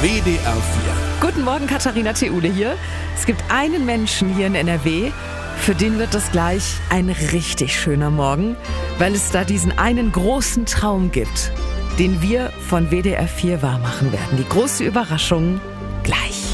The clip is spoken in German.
WDR 4. Guten Morgen, Katharina Theule hier. Es gibt einen Menschen hier in NRW, für den wird das gleich ein richtig schöner Morgen, weil es da diesen einen großen Traum gibt, den wir von WDR 4 wahrmachen werden. Die große Überraschung gleich.